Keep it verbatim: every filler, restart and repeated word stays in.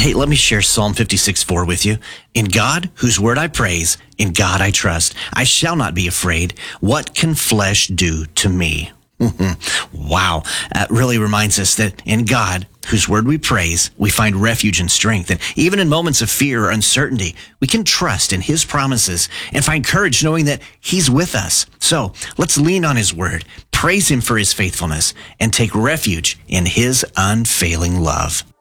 Hey, let me share Psalm fifty-six four with you. In God, whose word I praise, in God I trust. I shall not be afraid. What can flesh do to me? Wow. That really reminds us that in God, whose word we praise, we find refuge and strength. And even in moments of fear or uncertainty, we can trust in his promises and find courage knowing that he's with us. So let's lean on his word, praise him for his faithfulness, and take refuge in his unfailing love.